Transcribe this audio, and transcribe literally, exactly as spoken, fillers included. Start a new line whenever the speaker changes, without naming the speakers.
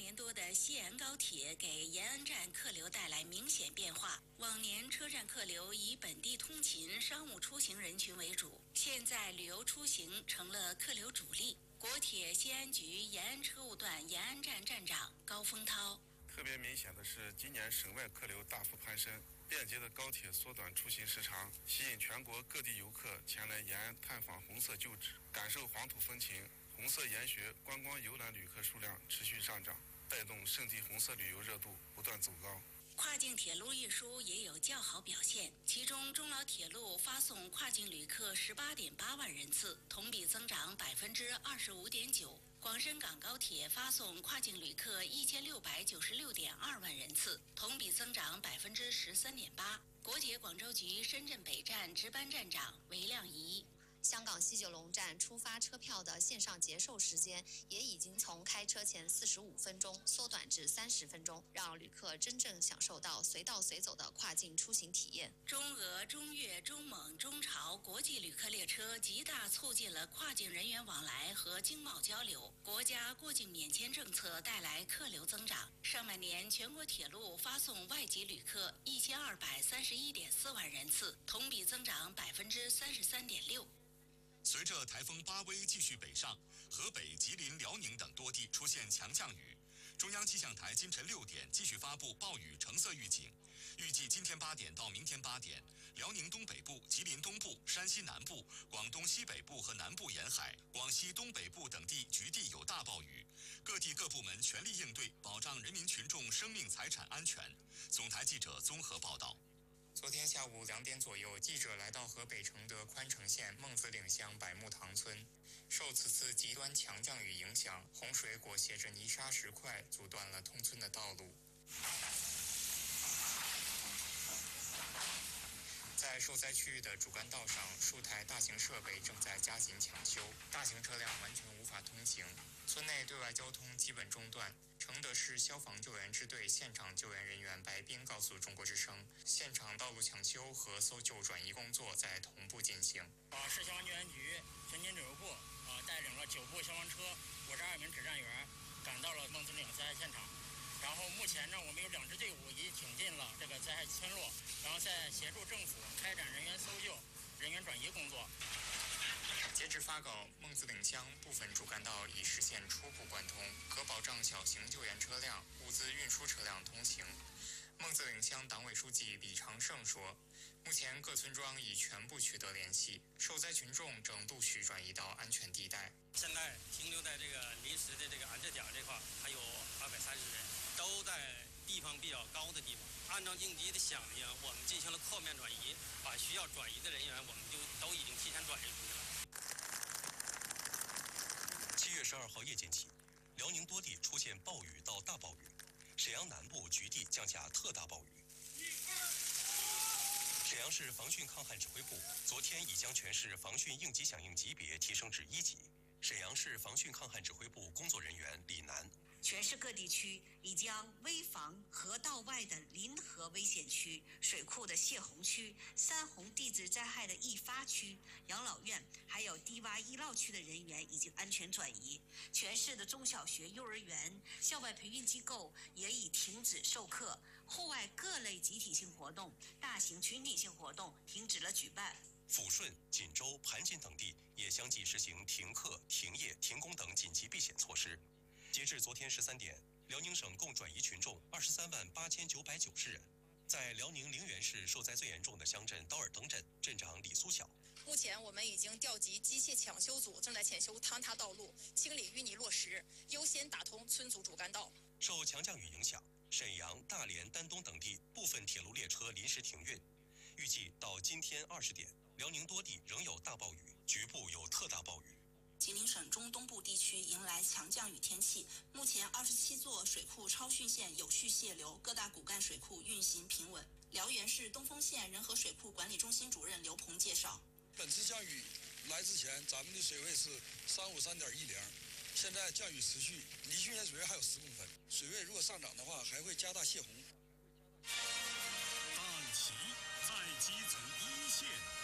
年多的西延高铁给延安站客流带来明显变化。往年车站客流以本地通勤、商务出行人群为主，现在旅游出行成了客流主力。国铁西安局延安车务段延安站站长高峰涛。
特别明显的是，今年省外客流大幅攀升，便捷的高铁缩短出行时长，吸引全国各地游客前来延安探访红色旧址，感受黄土风情。红色研学观光游览旅客数量持续上涨，带动圣地红色旅游热度不断走高。
跨境铁路运输也有较好表现，其中中老铁路发送跨境旅客十八点八万人次，同比增长百分之二十五点九。广深港高铁发送跨境旅客一千六百九十六点二万人次，同比增长百分之十三点八。国铁广州局深圳北站值班站长韦亮仪。
香港西九龙站出发车票的线上结售时间也已经从开车前四十五分钟缩短至三十分钟，让旅客真正享受到随到随走的跨境出行体验。
中俄、中越、中蒙、中朝国际旅客列车极大促进了跨境人员往来和经贸交流，国家过境免签政策带来客流增长。上半年全国铁路发送外籍旅客一千二百三十一点四万人次，同比增长百分之三十三点六。
随着台风巴威继续北上，河北、吉林、辽宁等多地出现强降雨。中央气象台今晨六点继续发布暴雨橙色预警，预计今天八点到明天八点，辽宁东北部、吉林东部、山西南部、广东西北部和南部沿海、广西东北部等地局地有大暴雨，各地各部门全力应对，保障人民群众生命财产安全。总台记者综合报道。
昨天下午两点左右，记者来到河北承德宽城县孟子岭乡百木塘村。受此次极端强降雨影响，洪水裹挟着泥沙石块，阻断了通村的道路。在受灾区域的主干道上，数台大型设备正在加紧抢修，大型车辆完全无法通行，村内对外交通基本中断。承德市消防救援支队现场救援人员白斌告诉中国之声，现场道路抢修和搜救转移工作在同步进行。
啊，市消防救援局全勤指挥部啊带领了九部消防车、五十二名指战员赶到了孟子岭灾害现场。然后目前呢，我们有两支队伍已经挺进了这个灾害村落，然后在协助政府开展人员搜救、人员转移工作。
截至发稿，孟子岭乡部分主干道已实现初步贯通，可保障小型救援车辆、物资运输车辆通行。孟子岭乡党委书记李长胜说，目前各村庄已全部取得联系，受灾群众正陆续转移到安全地带。
现在停留在这个临时的这个安置点这块还有二百三十人，都在地方比较高的地方。按照应急的响应，我们进行了扩面转移，把需要转移的人员我们就都已经提前转移出去了。
七月十二号夜间起，辽宁多地出现暴雨到大暴雨，沈阳南部局地降下特大暴雨。沈阳市防汛抗旱指挥部昨天已将全市防汛应急响应级别提升至一级。沈阳市防汛抗旱指挥部工作人员李楠。
全市各地区已将危防河道外的临河危险区、水库的泄洪区、三洪地质灾害的易发区、养老院还有低洼医涝区的人员已经安全转移。全市的中小学、幼儿园、校外培训机构也已停止授课，户外各类集体性活动、大型群体性活动停止了举办。
抚顺、锦州、盘锦等地也相继实行停课、停业、停工等紧急避险措施。截至昨天十三点，辽宁省共转移群众二十三万八千九百九十人。在辽宁陵园市受灾最严重的乡镇刀尔登镇，镇长李苏晓。
目前我们已经调集机械抢修组，正在检修坍塌道路，清理淤泥落石，优先打通村组主干道。
受强降雨影响，沈阳、大连、丹东等地部分铁路列车临时停运。预计到今天二十点，辽宁多地仍有大暴雨，局部有特大暴雨。
吉林省中东部地区迎来强降雨天气，目前二十七座水库超汛线有序泄流，各大骨干水库运行平稳。辽源市东丰县仁和水库管理中心主任刘鹏介绍，
本次降雨来之前，咱们的水位是三五三点一零，现在降雨持续，离汛限水位还有十公分，水位如果上涨的话，还会加大泄洪。
大旗在基层一线。